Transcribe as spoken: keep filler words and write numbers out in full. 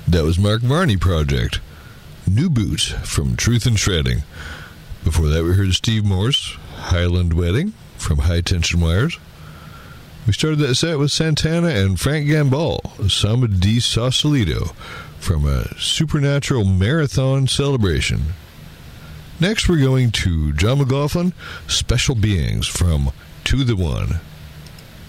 That was Mark Varney Project. New Boots from Truth in Shredding. Before that, we heard Steve Morse, Highland Wedding from High Tension Wires. We started that set with Santana and Frank Gambale, Samba di Sausalito from a Supernatural Marathon Celebration. Next, we're going to John McLaughlin, Special Beings from To the One.